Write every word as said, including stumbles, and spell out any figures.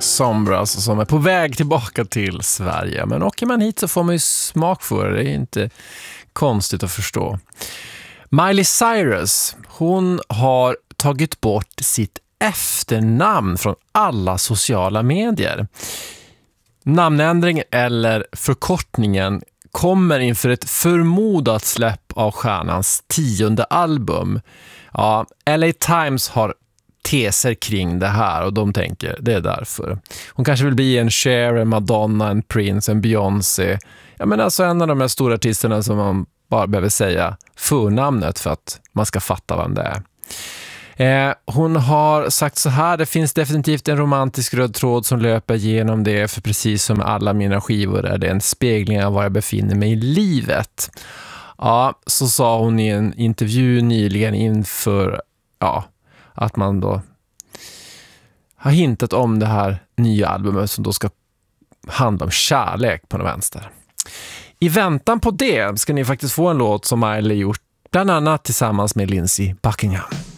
Sombras som är på väg tillbaka till Sverige. Men åker man hit så får man ju smak för det. Det är inte konstigt att förstå. Miley Cyrus, hon har tagit bort sitt efternamn från alla sociala medier. Namnändring eller förkortningen kommer inför ett förmodat släpp av stjärnans tionde album. Ja, L A Times har teser kring det här och de tänker det är därför. Hon kanske vill bli en Cher, en Madonna, en Prince, en Beyoncé. Ja, men alltså en av de här stora artisterna som man bara behöver säga förnamnet för att man ska fatta vem det är. Eh, hon har sagt så här: det finns definitivt en romantisk röd tråd som löper genom det, för precis som alla mina skivor är det en spegling av var jag befinner mig i livet. Ja, så sa hon i en intervju nyligen inför ja, att man då har hintat om det här nya albumet som då ska handla om kärlek på den vänster. I väntan på det ska ni faktiskt få en låt som Miley gjort bland annat tillsammans med Lindsey Buckingham.